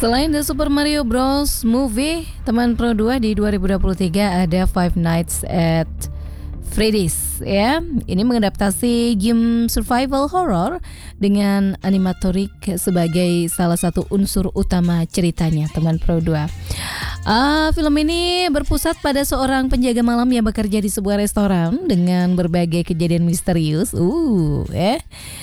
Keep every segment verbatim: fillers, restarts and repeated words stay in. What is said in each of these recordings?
Selain The Super Mario Bros. Movie, teman Pro dua di dua ribu dua puluh tiga ada Five Nights at Freddy's ya. Ini mengadaptasi game survival horror dengan animatorik sebagai salah satu unsur utama ceritanya, teman Pro dua. Uh, film ini berpusat pada seorang penjaga malam yang bekerja di sebuah restoran dengan berbagai kejadian misterius. Uh, eh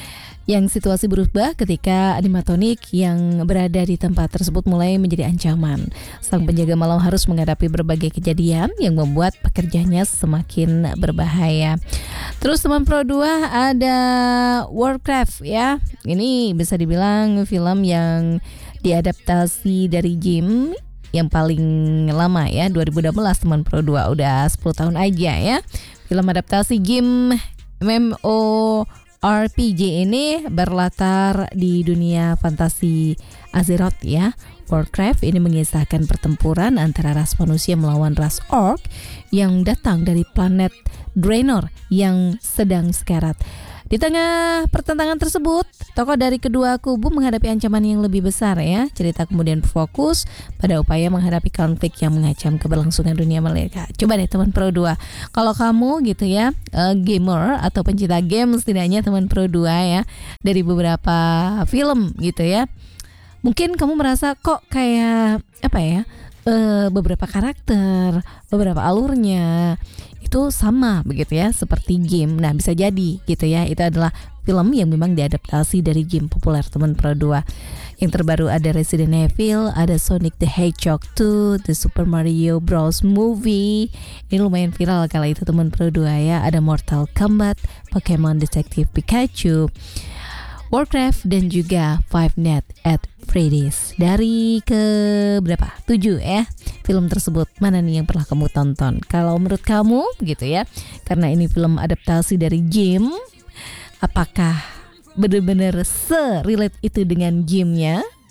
yang situasi berubah ketika animatronik yang berada di tempat tersebut mulai menjadi ancaman. Sang penjaga malam harus menghadapi berbagai kejadian yang membuat pekerjaannya semakin berbahaya. Terus teman Pro dua ada Warcraft ya. Ini bisa dibilang film yang diadaptasi dari game yang paling lama ya, dua ribu dua belas teman Pro dua, udah sepuluh tahun aja ya. Film adaptasi game M M O R P G ini berlatar di dunia fantasi Azeroth ya. Warcraft ini mengisahkan pertempuran antara ras manusia melawan ras orc yang datang dari planet Draenor yang sedang sekarat. Di tengah pertentangan tersebut, tokoh dari kedua kubu menghadapi ancaman yang lebih besar ya. Cerita kemudian fokus pada upaya menghadapi konflik yang mengancam keberlangsungan dunia mereka. Coba deh teman Pro dua, kalau kamu gitu ya, uh, gamer atau pencinta game setidaknya teman Pro dua ya, dari beberapa film gitu ya, mungkin kamu merasa kok kayak apa ya, uh, beberapa karakter, beberapa alurnya itu sama begitu ya seperti game. Nah bisa jadi gitu ya, itu adalah film yang memang diadaptasi dari game populer teman Pro dua. Yang terbaru ada Resident Evil, ada Sonic the Hedgehog two, The Super Mario Bros. Movie. Ini lumayan viral kala itu teman Pro dua ya. Ada Mortal Kombat, Pokemon Detective Pikachu, Warcraft, dan juga Five Nights at Freddy's. Dari ke berapa? tujuh ya film tersebut. Mana nih yang pernah kamu tonton? Kalau menurut kamu gitu ya, karena ini film adaptasi dari game, apakah benar-benar se-relate itu dengan gamenya?